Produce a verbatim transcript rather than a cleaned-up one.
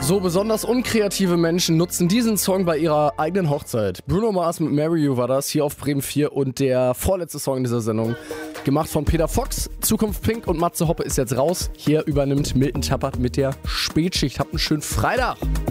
So besonders unkreative Menschen nutzen diesen Song bei ihrer eigenen Hochzeit. Bruno Mars mit Marry You war das hier auf Bremen vier und der vorletzte Song dieser Sendung. Gemacht von Peter Fox, Zukunft Pink und Matze Hoppe ist jetzt raus. Hier übernimmt Milton Tappert mit der Spätschicht. Habt einen schönen Freitag.